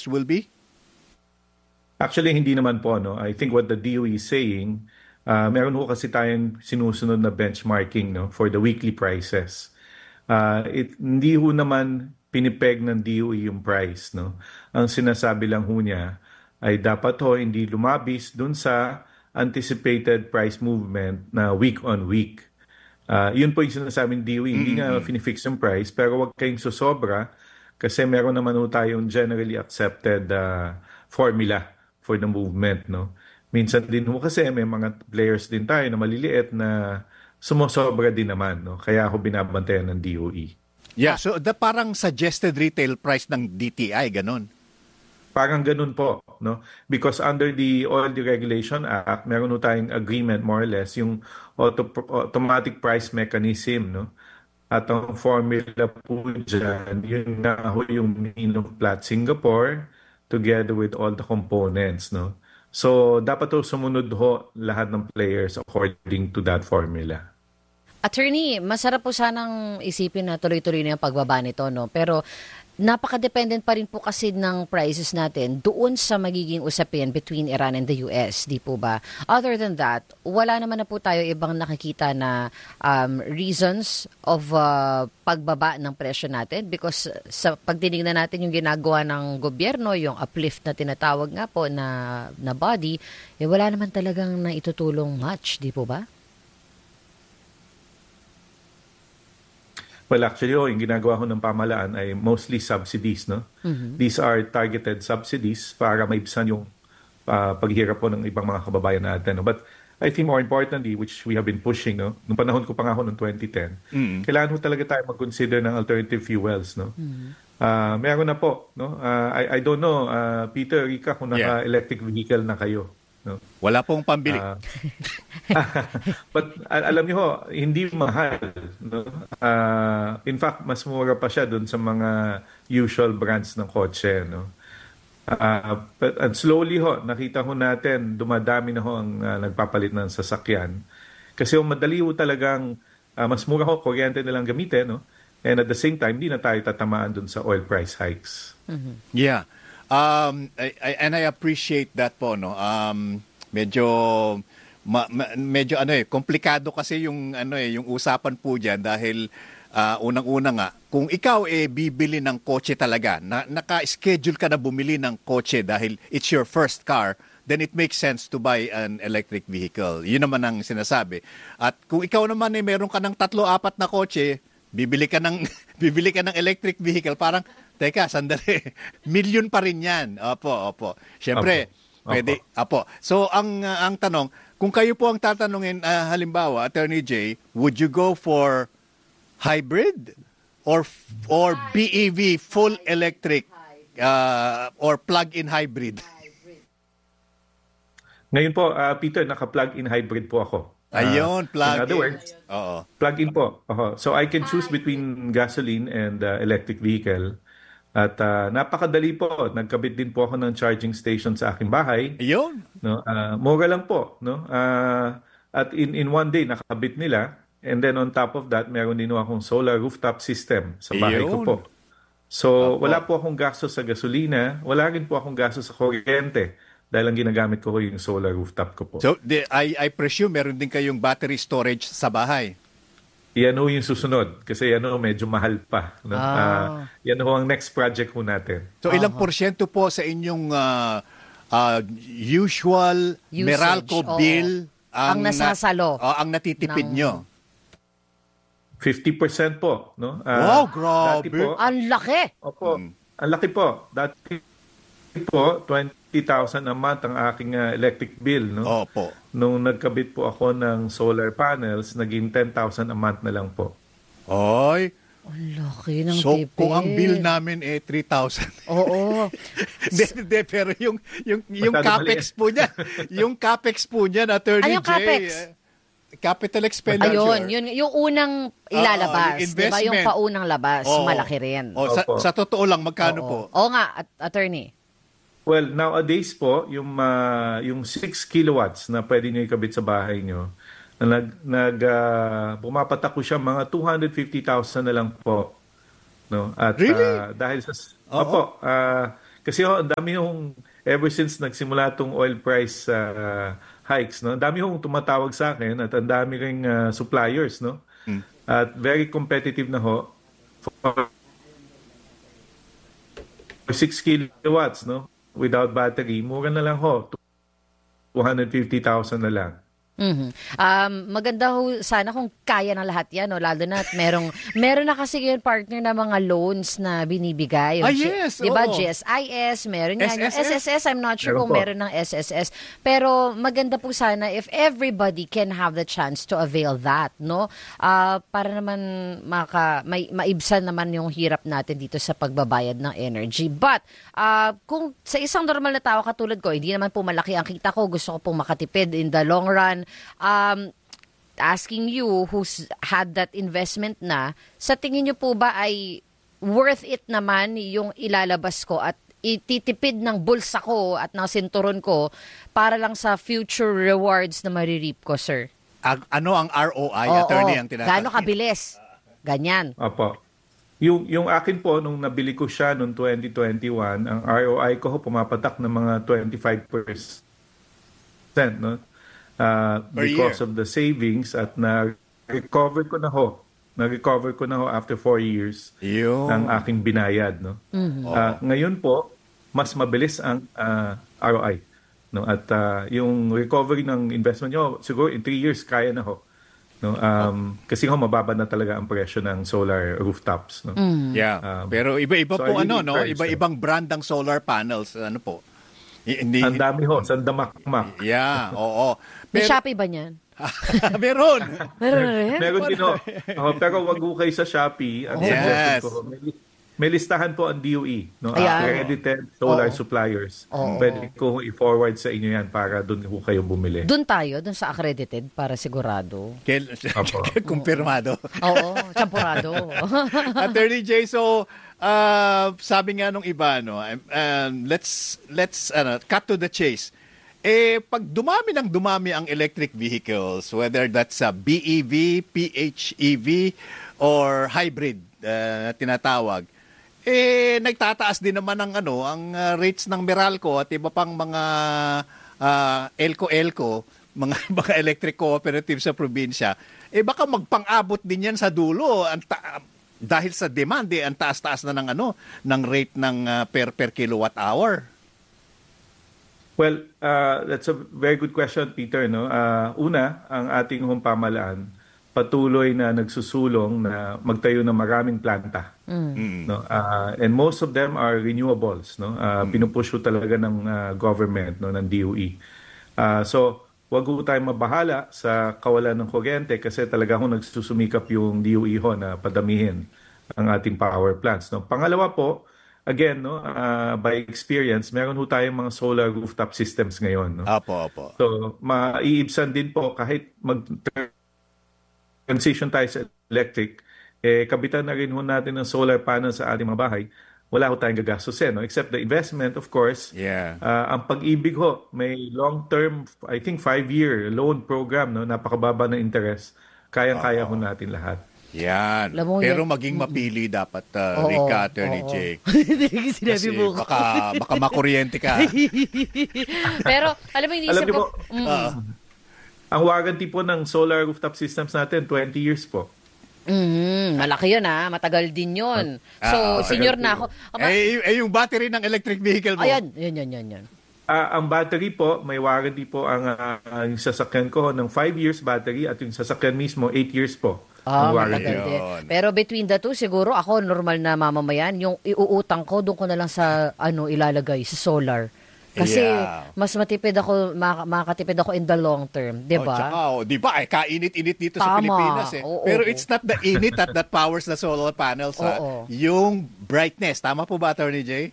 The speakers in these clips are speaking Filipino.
cost will be? Actually, hindi naman po. No? I think what the DOE is saying, meron ho kasi tayong sinusunod na benchmarking, no, for the weekly prices. Hindi ho naman pinipeg ng DOE yung price. No? Ang sinasabi lang ho niya ay dapat ho hindi lumabis dun sa anticipated price movement na week on week. Yun po yung sinasabing DOE. Hindi nga finifix yung price, pero wag kayong susobra kasi meron naman ho tayong generally accepted formula for the movement. No? Minsan din ho kasi may mga players din tayo na maliliit na sumosobra din naman. No? Kaya ako binabantayan ng DOE. Yeah, so parang suggested retail price ng DTI, ganun. Parang ganun po, no? Because under the Oil Deregulation Act, meron ho tayong agreement more or less, yung automatic price mechanism, no? At ang formula po dyan, yun nga ho yung Minimum Plat Singapore together with all the components, no? So, dapat ho sumunod ho lahat ng players according to that formula. Attorney, masarap po sanang isipin na tuloy-tuloy na yung pagbaba nito, no? Pero napaka-dependent pa rin po kasi ng prices natin doon sa magiging usapin between Iran and the US, di po ba? Other than that, wala naman na po tayo ibang nakikita na reasons of pagbaba ng presyo natin because sa pagtinignan natin yung ginagawa ng gobyerno, yung uplift na tinatawag nga po na body, wala naman talagang naitutulong much, di po ba? Well, actually, yung ginagawa ko ng pamahalaan ay mostly subsidies, no? These are targeted subsidies para maibsan yung paghirap po ng ibang mga kababayan natin. No? But I think more importantly, which we have been pushing, no? Nung panahon ko pa nga ako noong 2010, kailangan ho talaga tayo mag-consider ng alternative fuels, no? Meron na po, no? I don't know, Peter, Rika, kung naka-electric vehicle na kayo. No? Wala pong pambili. But alam niyo ho, hindi mahal. No? In fact, mas mura pa siya dun sa mga usual brands ng kotse. No? But slowly ho, nakita ho natin, dumadami na ho ang nagpapalit ng sasakyan. Kasi madali ho talagang, mas mura ho, kuryente nilang gamitin. No? And at the same time, di na tayo tatamaan dun sa oil price hikes. Yeah. And I appreciate that po, no. Medyo komplikado kasi yung yung usapan po diyan dahil unang-una nga kung ikaw bibili ng kotse talaga, naka-schedule ka na bumili ng kotse dahil it's your first car, then it makes sense to buy an electric vehicle. Yun naman ang sinasabi. At kung ikaw naman meron ka ng 3-4 na kotse, bibili ka ng electric vehicle, parang teka, sandali. Million pa rin 'yan. Opo. Siyempre, pwede. Opo. So ang tanong, kung kayo po ang tatanungin, halimbawa, Attorney J, would you go for hybrid or BEV, full electric, or plug-in hybrid? Ngayon po, Peter, naka-plug-in hybrid po ako. Ayun, plug-in. In other words, plug-in po. So I can choose between gasoline and electric vehicle. At napakadali po. Nagkabit din po ako ng charging station sa aking bahay. Ayun. No? Mura lang po. No? At in one day, nakabit nila. And then on top of that, meron din akong solar rooftop system sa bahay ko po. So wala po akong gasto sa gasolina. Wala rin po akong gasto sa kuryente. Dahil ang ginagamit ko yung solar rooftop ko po. So I presume meron din kayong battery storage sa bahay. Yan ho yung susunod. Kasi yan ho medyo mahal pa. No? Yan ho ang next project ho natin. So ilang porsyento po sa inyong usual usage, Meralco bill ang nasasalo? Ang natitipid nyo? 50% po. No? Wow, grabe. Po, ang laki. Opo. Ang laki po. Dati po, 20,000 a month ang aking electric bill. No? Opo. Nung nagkabit po ako ng solar panels, naging 10,000 a month na lang po. Oy. Ang laki ng so, tipid. Kung ang bill namin 3,000. Oo. Pero yung capex po niya, yung capex po niya, Attorney J. Capex? Capital expenditure. Ayun, yung unang ilalabas. Diba yung paunang labas, malaki rin. Sa totoo lang, magkano po? Oo nga, Attorney. Well, nowadays po, yung 6 kilowatts na pwede nyo ikabit sa bahay nyo, bumapatak ko siya mga 250,000 na lang po. No? At, really? Dahil sa... Kasi ang dami yung ever since nagsimula tong oil price hikes, no? Ang dami yung tumatawag sa akin at ang dami ring suppliers, no? At very competitive na ho for 6 kilowatts, no? Without battery, mura na lang ho. 250,000 na lang. Mhm. Maganda ho sana kung kaya ng lahat yan, no? Lalo na at meron na kasi yung partner na mga loans na binibigay. Yung yes, di ba? oo. GSIS, meron yan. Yung SSS? SSS, I'm not sure Meron kung po. meron ng SSS. Pero maganda po sana if everybody can have the chance to avail that, no? Para naman maibsan naman yung hirap natin dito sa pagbabayad ng energy. But, kung sa isang normal na tao katulad ko, hindi naman po malaki ang kita ko, gusto ko pong makatipid in the long run, asking you who's had that investment na, sa tingin niyo po ba ay worth it naman yung ilalabas ko at ititipid ng bulsa ko at ng sinturon ko para lang sa future rewards na maririp ko, sir? Ano ang ROI, Oo, attorney, ang tinatanong? gaano kabilis? Ganyan. Opo. Yung akin po, nung nabili ko siya noong 2021, ang ROI ko ho, pumapatak ng mga 25%, no? Because year. of the savings at na-recover ko na ho. Na-recover ko na ho after 4 years Yun. ng aking binayad, no? Ngayon po, mas mabilis ang ROI, no? At yung recovery ng investment nyo, siguro in 3 years kaya na ho. No? Kasi ho, mababa na talaga ang presyo ng solar rooftops, no? Yeah. Pero iba-iba so po I really no? encourage Iba-ibang brand ng solar panels, ano po? Hindi. Ang dami ho, sandamakmak. Yeah, oo. May Pero, Shopee ba niyan? meron. Meron na rin? Meron din ho. Pero wag ho kayo sa Shopee. Ang Yes. suggestion ko, may listahan po ang DOE, no? Ayan. Accredited solar Oo. suppliers. Oo. Pwede ko i-forward sa inyo yan para doon ho kayo bumili. Doon tayo, doon sa accredited para sigurado. Opo. Kumpirmado. Oo, champurado. Attorney Jay, so sabi nga nung iba, no, let's cut to the chase. Pag dumami ang electric vehicles, whether that's a BEV, PHEV, or hybrid na tinatawag, nagtataas din naman ang rates ng Meralco at iba pang mga ELCO, mga electric cooperatives sa probinsya. Baka magpang-abot din yan sa dulo. Dahil sa demand, ang taas-taas na ng rate ng per kilowatt hour. Well, that's a very good question, Peter. No? Una, ang ating pamahalaan patuloy na nagsusulong na magtayo ng maraming planta. No? And most of them are renewables. No? Pinupush ho talaga ng government, no, ng DOE. So, wag ho tayong mabahala sa kawalan ng kuryente kasi talaga ho nagsusumikap yung DOE ho na padamihin ang ating power plants. No? Pangalawa po, again, no, by experience, meron ho tayong mga solar rooftop systems ngayon. No? Opo. So, maiibsan din po kahit mag-transition tayo sa electric, kabitan na rin ho natin ng solar panel sa ating mga bahay, wala ho tayong gagastusin. No? Except the investment, of course. Yeah. Ang Pag-ibig ho, may long-term, I think 5-year loan program, no? Napakababa ng interest. Kayang-kaya ho natin lahat. Yan. Alam mo, Pero maging mapili dapat, Rica, Attorney Jake. Hindi sinabi Kasi mo. baka makuryente ka. Pero, alam mo, Alam iniisip niyo ko, po, ang warranty po ng solar rooftop systems natin, 20 years po. malaki yun matagal din yun. So, senior na ako. Yung battery ng electric vehicle mo. Ayan, yan. Ang battery po, may warranty po yung sasakyan ko ng 5 years battery at yung sasakyan mismo 8 years po. Ang warranty. Matagal din. Yun. Pero between the two, siguro ako, normal na mamamayan, yung iuutang ko, doon ko na lang sa, ilalagay, sa solar. Kasi, Yeah. mas matipid ako, makakatipid ako in the long term. Diba? Tsaka, di ba, kainit-init dito sa Tama. Pilipinas. Oo, Pero oo. it's not the init that powers the solar panels. Oo. Yung brightness. Tama po ba, Attorney Jay?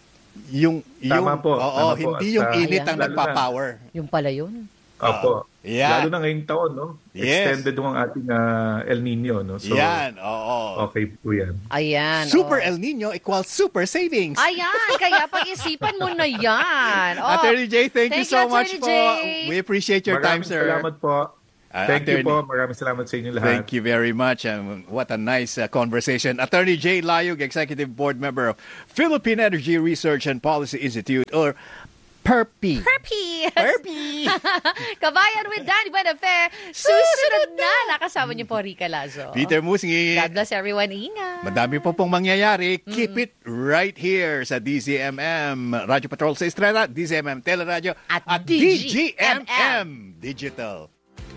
Tama po. Oo, Tama po. hindi yung At, init ang lalo na- nagpa-power. Yung pala yun. Opo. Yeah. Lalo na ngayong taon, no? Yes. Extended ang ating El Nino, no? So, Yan, oo. okay po yan. Ayan. Super oh. El Nino equals super savings. Ayan, kaya pag-isipan mo na yan. Oh, Attorney Jay, thank you so much Attorney po. Jay. We appreciate your time, Maraming sir. salamat po. Thank you po. Maraming salamat sa inyo lahat. Thank you very much. What a nice conversation. Attorney Jay Layug, Executive Board Member of Philippine Energy Research and Policy Institute, or PERPI. PERPI! Kabayan with Danny Buenafe. Susunod na. Nakasama niyo po, Rica Lazo. Peter Musngi. God bless everyone. Ingat. Madami po pong mangyayari. Keep it right here sa DZMM Radyo Patrol sa Estrada, DZMM Teleradio, At DGMM Digital.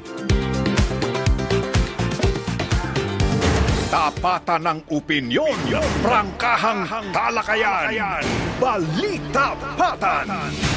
Tapatan ng opinyon, prangkahang talakayan, balita patan.